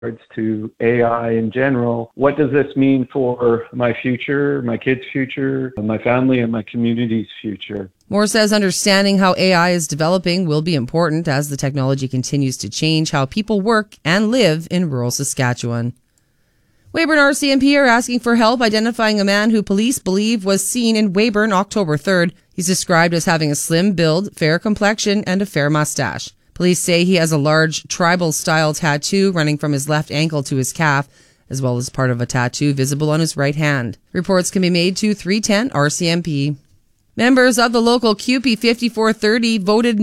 regards to AI in general. What does this mean for my future, my kids' future, my family, and my community's future? Moore says understanding how AI is developing will be important as the technology continues to change how people work and live in rural Saskatchewan. Weyburn RCMP are asking for help identifying a man who police believe was seen in Weyburn October 3rd. He's described as having a slim build, fair complexion, and a fair mustache. Police say he has a large tribal-style tattoo running from his left ankle to his calf, as well as part of a tattoo visible on his right hand. Reports can be made to 310 RCMP. Members of the local CUPE 5430 voted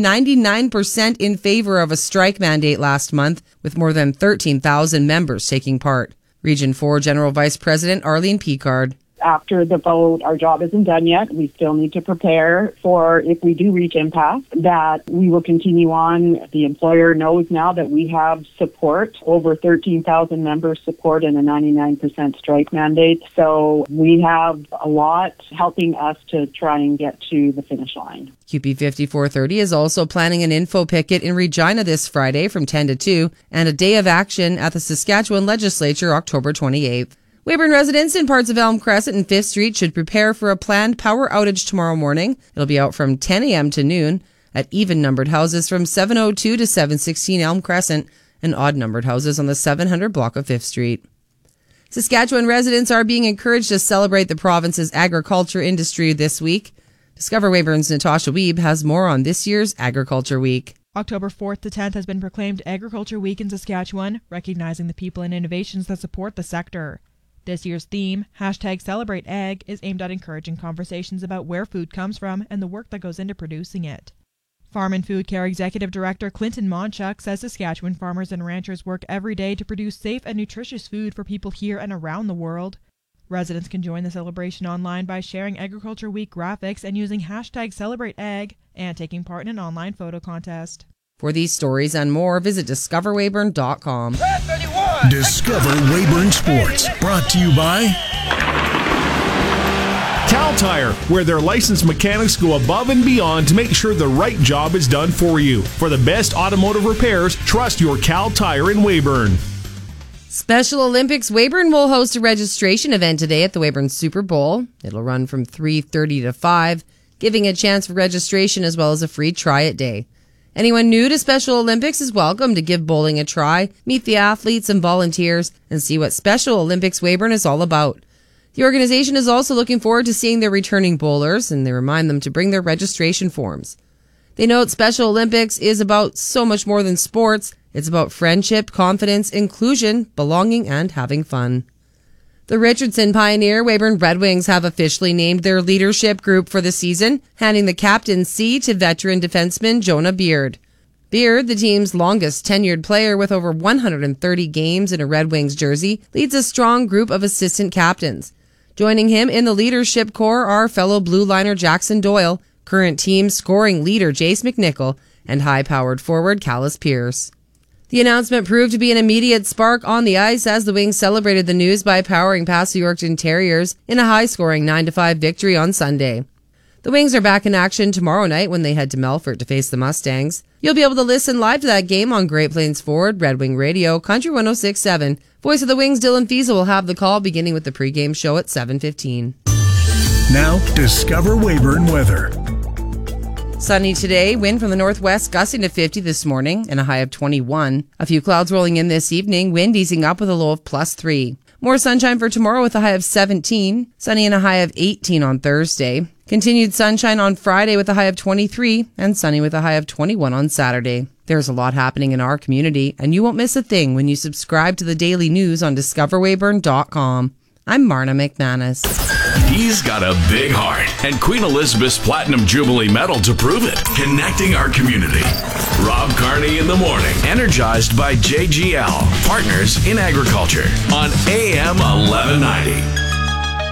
99% in favor of a strike mandate last month, with more than 13,000 members taking part. Region 4 General Vice President Arlene Picard. After the vote, our job isn't done yet. We still need to prepare for, if we do reach impasse, that we will continue on. The employer knows now that we have support, over 13,000 members support and a 99% strike mandate. So we have a lot helping us to try and get to the finish line. CUPE 5430 is also planning an info picket in Regina this Friday from 10 to 2 and a day of action at the Saskatchewan Legislature October 28th. Weyburn residents in parts of Elm Crescent and 5th Street should prepare for a planned power outage tomorrow morning. It'll be out from 10 a.m. to noon at even-numbered houses from 702 to 716 Elm Crescent and odd-numbered houses on the 700 block of 5th Street. Saskatchewan residents are being encouraged to celebrate the province's agriculture industry this week. Discover Weyburn's Natasha Wiebe has more on this year's Agriculture Week. October 4th to 10th has been proclaimed Agriculture Week in Saskatchewan, recognizing the people and innovations that support the sector. This year's theme, #CelebrateAg, is aimed at encouraging conversations about where food comes from and the work that goes into producing it. Farm and Food Care Executive Director Clinton Monchuk says Saskatchewan farmers and ranchers work every day to produce safe and nutritious food for people here and around the world. Residents can join the celebration online by sharing Agriculture Week graphics and using #CelebrateAg and taking part in an online photo contest. For these stories and more, visit discoverweyburn.com. Discover Weyburn Sports, brought to you by Cal Tire, where their licensed mechanics go above and beyond to make sure the right job is done for you. For the best automotive repairs, trust your Cal Tire in Weyburn. Special Olympics Weyburn will host a registration event today at the Weyburn Super Bowl. It'll run from 3:30 to 5, giving a chance for registration as well as a free try-it day. Anyone new to Special Olympics is welcome to give bowling a try, meet the athletes and volunteers, and see what Special Olympics Weyburn is all about. The organization is also looking forward to seeing their returning bowlers, and they remind them to bring their registration forms. They note Special Olympics is about so much more than sports. It's about friendship, confidence, inclusion, belonging, and having fun. The Richardson Pioneer Weyburn Red Wings have officially named their leadership group for the season, handing the captaincy to veteran defenseman Jonah Beard. Beard, the team's longest tenured player with over 130 games in a Red Wings jersey, leads a strong group of assistant captains. Joining him in the leadership corps are fellow blue liner Jackson Doyle, current team scoring leader Jace McNichol, and high-powered forward Callis Pierce. The announcement proved to be an immediate spark on the ice as the Wings celebrated the news by powering past the Yorkton Terriers in a high-scoring 9-5 victory on Sunday. The Wings are back in action tomorrow night when they head to Melfort to face the Mustangs. You'll be able to listen live to that game on Great Plains Ford, Red Wing Radio, Country 106.7. Voice of the Wings, Dylan Fiesel, will have the call beginning with the pregame show at 7:15. Now, Discover Weyburn weather. Sunny today, wind from the northwest gusting to 50 this morning and a high of 21. A few clouds rolling in this evening, wind easing up with a low of +3. More sunshine for tomorrow with a high of 17. Sunny and a high of 18 on Thursday. Continued sunshine on Friday with a high of 23 and sunny with a high of 21 on Saturday. There's a lot happening in our community and you won't miss a thing when you subscribe to the daily news on discoverweyburn.com. I'm Marna McManus. He's got a big heart and Queen Elizabeth's Platinum Jubilee Medal to prove it. Connecting our community. Rob Carney in the morning. Energized by JGL, partners in agriculture on AM 1190.